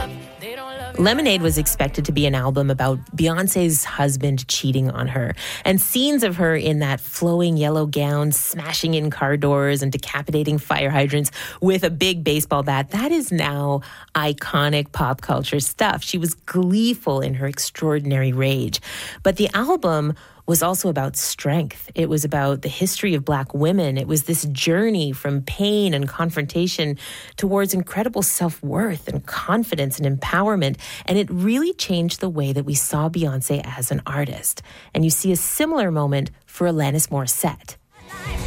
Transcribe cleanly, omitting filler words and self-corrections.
Lemonade was expected to be an album about Beyoncé's husband cheating on her, and scenes of her in that flowing yellow gown, smashing in car doors and decapitating fire hydrants with a big baseball bat. That is now iconic pop culture stuff. She was gleeful in her extraordinary rage. But the album was also about strength. It was about the history of Black women. It was this journey from pain and confrontation towards incredible self-worth and confidence and empowerment. And it really changed the way that we saw Beyoncé as an artist. And you see a similar moment for Alanis Morissette.